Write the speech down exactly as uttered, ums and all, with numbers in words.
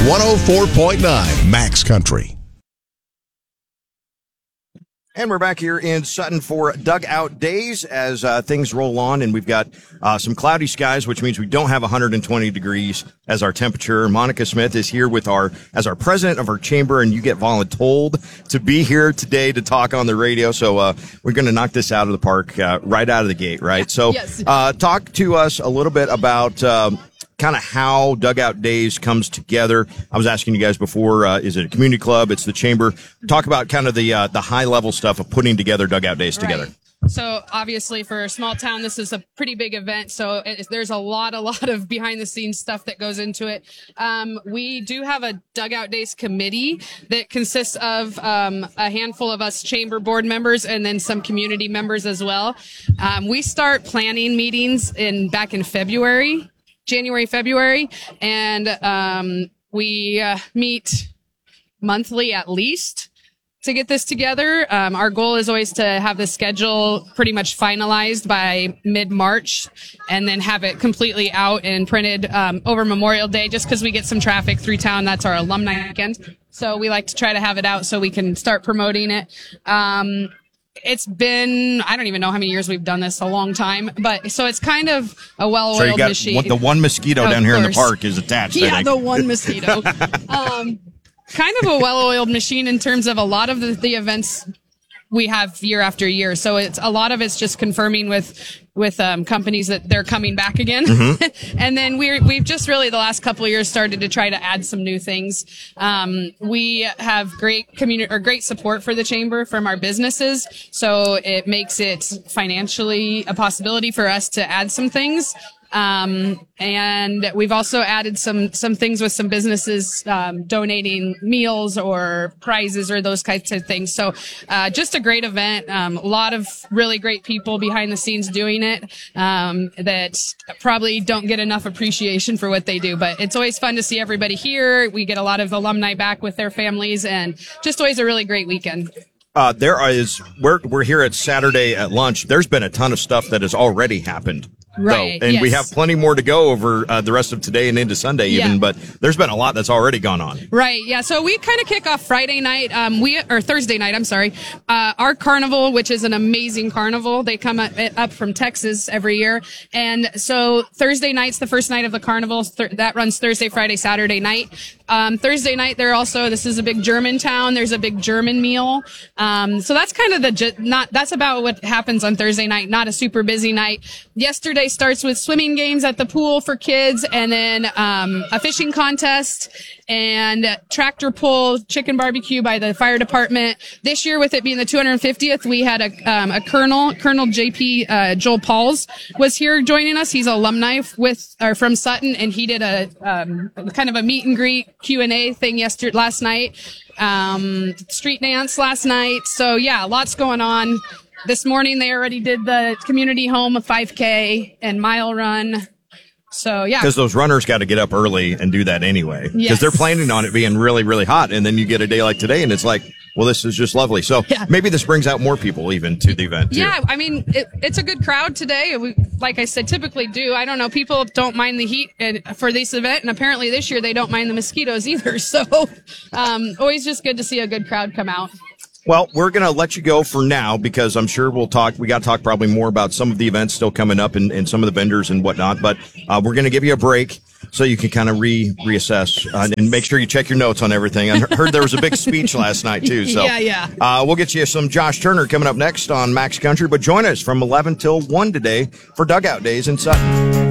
one oh four point nine Max Country. And we're back here in Sutton for Dugout Days as uh, things roll on, and we've got uh, some cloudy skies, which means we don't have one hundred twenty degrees as our temperature. Monica Smith is here with our as our president of our chamber, and you get voluntold to be here today to talk on the radio. So uh, we're going to knock this out of the park uh, right out of the gate, right? So Yes. uh, talk to us a little bit about um, kind of how Dugout Days comes together. I was asking you guys before, uh, is it a community club? It's the chamber. Talk about kind of the uh, the high level stuff of putting together Dugout Days together. Right. So obviously for a small town, this is a pretty big event. So it, there's a lot, a lot of behind the scenes stuff that goes into it. Um, we do have a Dugout Days committee that consists of um, a handful of us chamber board members and then some community members as well. Um, we start planning meetings in back in February, January, February, and um, we uh, meet monthly at least to get this together. Um, our goal is always to have the schedule pretty much finalized by mid-March and then have it completely out and printed um, over Memorial Day, just because we get some traffic through town. That's our alumni weekend. So we like to try to have it out so we can start promoting it. Um, it's been, I don't even know how many years we've done this, a long time, but so it's kind of a well-oiled So you got machine. what, the one mosquito Of down here in the course. park is attached. I Yeah, think. the one mosquito. um, kind of a well-oiled machine in terms of a lot of the, the events we have year after year. So it's a lot of it's just confirming with with um, companies that they're coming back again. Mm-hmm. And then we're we've just really the last couple of years started to try to add some new things. Um, we have great community or great support for the chamber from our businesses, so it makes it financially a possibility for us to add some things. Um, and we've also added some, some things with some businesses, um, donating meals or prizes or those kinds of things. So, uh, just a great event. Um, a lot of really great people behind the scenes doing it, um, that probably don't get enough appreciation for what they do, but it's always fun to see everybody here. We get a lot of alumni back with their families and just always a really great weekend. Uh, there is, we're, we're here at Saturday at lunch. There's been a ton of stuff that has already happened. Right. Though, and yes. we have plenty more to go over uh, the rest of today and into Sunday even, Yeah. but there's been a lot that's already gone on. Right. Yeah. So we kind of kick off Friday night, um, we, or Thursday night, I'm sorry, uh, our carnival, which is an amazing carnival. They come up, up from Texas every year. And so Thursday night's the first night of the carnival. Th- that runs Thursday, Friday, Saturday night. Um, Thursday night, there also, this is a big German town. There's a big German meal. Um, so that's kind of the, ju- not, that's about what happens on Thursday night, not a super busy night. Yesterday starts with swimming games at the pool for kids, and then um a fishing contest and tractor pull chicken barbecue by the fire department. This year, with it being the two hundred fiftieth, we had a um a colonel colonel J P uh Joel Pauls was here joining us. He's alumni with or from Sutton, and he did a um kind of a meet and greet Q and A thing yesterday last night, um street dance last night. So yeah, lots going on. This morning, they already did the community home, a five K and mile run. So, yeah. Because those runners got to get up early and do that anyway. Because Yes. they're planning on it being really, really hot. And then you get a day like today, and it's like, well, this is just lovely. So Yeah. maybe this brings out more people even to the event, too. Yeah, I mean, it, it's a good crowd today. We, like I said, typically do. I don't know. People don't mind the heat and, for this event, and apparently this year they don't mind the mosquitoes either. So, um, always just good to see a good crowd come out. Well, we're going to let you go for now because I'm sure we'll talk. We got to talk probably more about some of the events still coming up and, and some of the vendors and whatnot. But uh, we're going to give you a break so you can kind of re reassess uh, and make sure you check your notes on everything. I heard there was a big speech last night, too. So Yeah, yeah. Uh, we'll get you some Josh Turner coming up next on Max Country. But join us from eleven till one today for Dugout Days in Sutton.